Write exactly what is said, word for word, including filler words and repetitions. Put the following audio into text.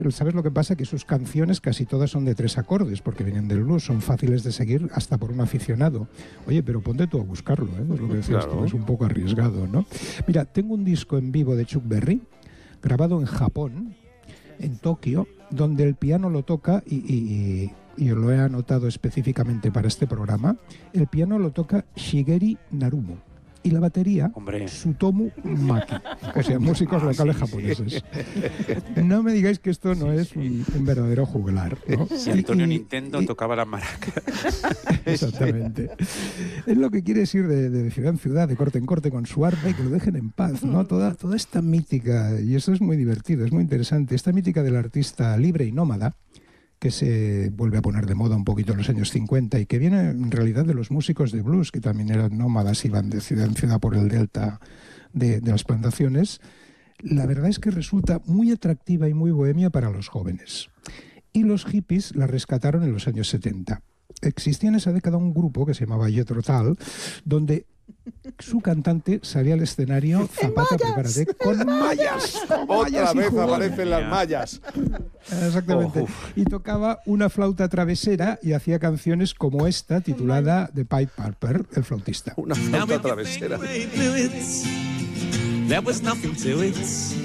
¿Sabes lo que pasa? Que sus canciones casi todas son de tres acordes, porque vienen del blues, son fáciles de seguir hasta por un aficionado. Oye, pero ponte tú a buscarlo, ¿eh? Es lo que decías Claro. tú, es un poco arriesgado, ¿no? Mira, tengo un disco en vivo de Chuck Berry, grabado en Japón, en Tokio, donde el piano lo toca y, y, y yo lo he anotado específicamente para este programa. El piano lo toca Shigeru Narumo y la batería Hombre. Tsutomu Maki, o sea, músicos locales sí, sí. japoneses. No me digáis que esto no es un, un verdadero juglar, ¿no? Si Antonio Y- y- Nintendo y- tocaba la maraca. Exactamente. Es lo que quiere es ir de, de ciudad en ciudad, de corte en corte, con su arpa y que lo dejen en paz, ¿no? Toda, toda esta mítica, y eso es muy divertido, es muy interesante, esta mítica del artista libre y nómada, que se vuelve a poner de moda un poquito en los años cincuenta y que viene en realidad de los músicos de blues, que también eran nómadas, iban de ciudad en ciudad por el delta de, de las plantaciones. La verdad es que resulta muy atractiva y muy bohemia para los jóvenes. Y los hippies la rescataron en los años setenta. Existía en esa década un grupo que se llamaba Jethro Tull, donde su cantante salía al escenario, Zapata, prepárate, con mallas. con Otra mallas y vez jugón. aparecen las mallas. Exactamente. Oh, Y tocaba una flauta travesera y hacía canciones como esta, titulada The Pied Piper, el flautista. Una flauta travesera. There was nothing to it.